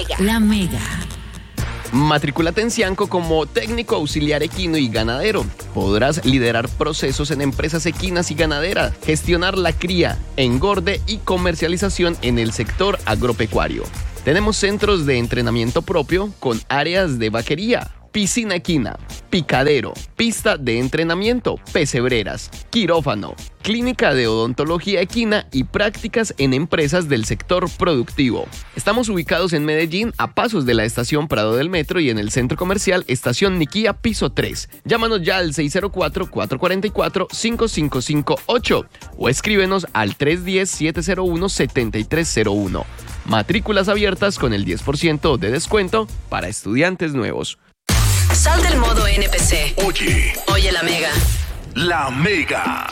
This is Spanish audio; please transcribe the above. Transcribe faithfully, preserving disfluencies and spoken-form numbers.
Mega. La Mega. Matricúlate en Cianco como técnico auxiliar equino y ganadero. Podrás liderar procesos en empresas equinas y ganaderas, gestionar la cría, engorde y comercialización en el sector agropecuario. Tenemos centros de entrenamiento propio con áreas de vaquería, piscina equina, picadero, pista de entrenamiento, pesebreras, quirófano, clínica de odontología equina y prácticas en empresas del sector productivo. Estamos ubicados en Medellín, a pasos de la estación Prado del Metro y en el centro comercial Estación Niquía, piso tres. Llámanos ya al seis cero cuatro, cuatro cuatro cuatro, cinco cinco cinco ocho o escríbenos al tres uno cero, siete cero uno, siete tres cero uno. Matrículas abiertas con el diez por ciento de descuento para estudiantes nuevos. Sal del modo N P C. Oye. Oye la Mega. La Mega.